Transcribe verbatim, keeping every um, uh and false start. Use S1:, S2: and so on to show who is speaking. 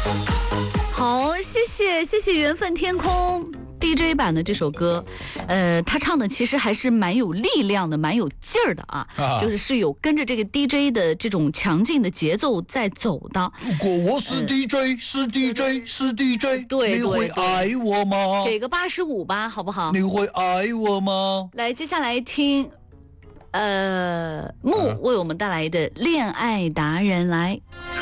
S1: 好，谢谢谢谢缘分天空 D J 版的这首歌，呃，他唱的其实还是蛮有力量的，蛮有劲儿的啊，啊就是是有跟着这个 D J 的这种强劲的节奏在走的。
S2: 如果我是 D J，、呃、是 D J， 是 D J，
S1: 对，
S2: 你会爱我吗？
S1: 给个八十五吧，好不好？
S2: 你会爱我吗？
S1: 来，接下来听，呃，木为我们带来的《恋爱达人》来。